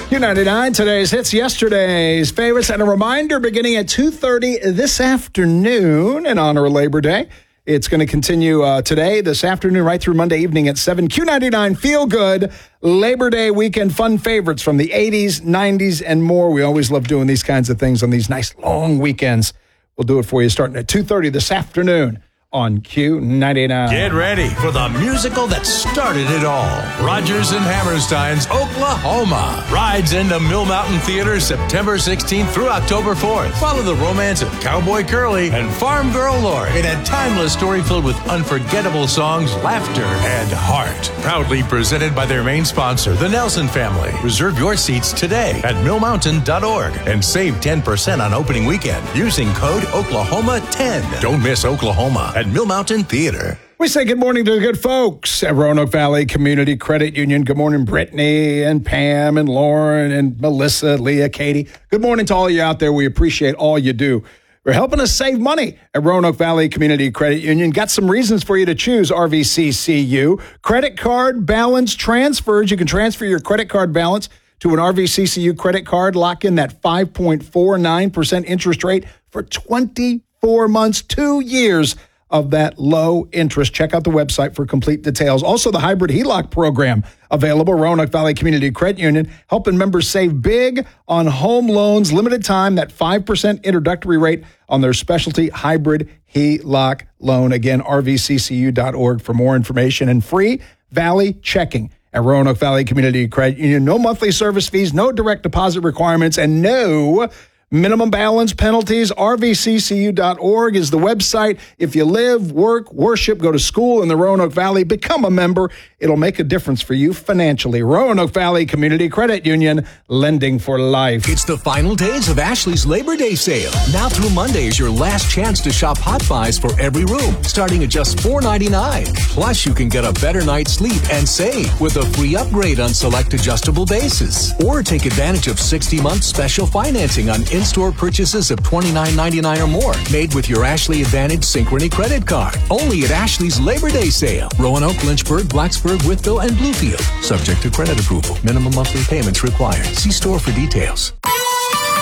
Q99, today's hits, yesterday's favorites, and a reminder beginning at 2:30 this afternoon in honor of Labor Day. It's going to continue today, this afternoon, right through Monday evening at 7. Q99, Feel Good, Labor Day weekend fun favorites from the 80s, 90s, and more. We always love doing these kinds of things on these nice long weekends. We'll do it for you starting at 2:30 this afternoon on Q99. Get ready for the musical that started it all. Rodgers and Hammerstein's Oklahoma rides into Mill Mountain Theater September 16th through October 4th. Follow the romance of Cowboy Curly and Farm Girl Lori in a timeless story filled with unforgettable songs, laughter, and heart. Proudly presented by their main sponsor, the Nelson family. Reserve your seats today at millmountain.org and save 10% on opening weekend using code Oklahoma10. Don't miss Oklahoma at Mill Mountain Theater. We say good morning to the good folks at Roanoke Valley Community Credit Union. Good morning, Brittany and Pam and Lauren and Melissa, Leah, Katie. Good morning to all you out there. We appreciate all you do. We're helping us save money at Roanoke Valley Community Credit Union. Got some reasons for you to choose RVCCU. Credit card balance transfers. You can transfer your credit card balance to an RVCCU credit card. Lock in that 5.49% interest rate for 24 months, 2 years of that low interest. Check out the website for complete details. Also, the hybrid HELOC program available, Roanoke Valley Community Credit Union, helping members save big on home loans. Limited time, that 5% introductory rate on their specialty hybrid HELOC loan. Again, rvccu.org for more information, and free Valley checking at Roanoke Valley Community Credit Union. No monthly service fees, no direct deposit requirements, and no minimum balance penalties. RVCCU.org is the website. If you live, work, worship, go to school in the Roanoke Valley, become a member. It'll make a difference for you financially. Roanoke Valley Community Credit Union, lending for life. It's the final days of Ashley's Labor Day sale. Now through Monday is your last chance to shop Hot Buys for every room, starting at just $4.99. Plus, you can get a better night's sleep and save with a free upgrade on select adjustable bases. Or take advantage of 60-month special financing on in-store purchases of $29.99 or more, made with your Ashley Advantage Synchrony credit card. Only at Ashley's Labor Day sale. Roanoke, Lynchburg, Blacksburg, Wytheville, and Bluefield. Subject to credit approval. Minimum monthly payments required. See store for details.